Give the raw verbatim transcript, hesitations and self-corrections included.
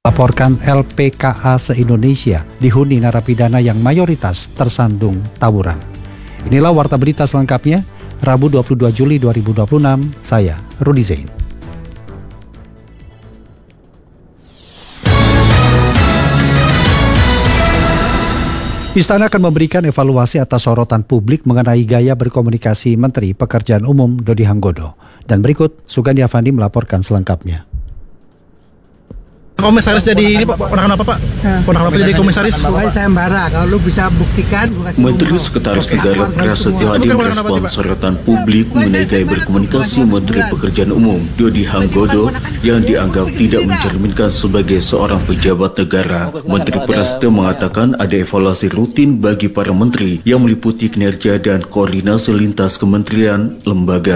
Laporkan L P K A se-Indonesia dihuni narapidana yang mayoritas tersandung tawuran. Inilah warta berita selengkapnya, Rabu dua puluh dua Juli dua ribu dua puluh enam, saya Rudi Zain. Istana akan memberikan evaluasi atas sorotan publik mengenai gaya berkomunikasi Menteri Pekerjaan Umum Dodi Hanggodo. Dan berikut, Sugandi Avandi melaporkan selengkapnya. Komisaris jadi ini Pak, ponakan apa Pak? Ponakan apa jadi komisaris? Pokoknya saya embara, kalau lu bisa buktikan gua kasih Menteri umroh. Sekretaris Negara Prasetyo Hadi merespon sorotan publik mengenai gaya berkomunikasi Menteri Pekerjaan Umum Dodi Hanggodo yang dianggap tidak mencerminkan sebagai seorang pejabat negara. Menteri Prasetyo mengatakan ada evaluasi rutin bagi para menteri yang meliputi kinerja dan koordinasi lintas kementerian lembaga.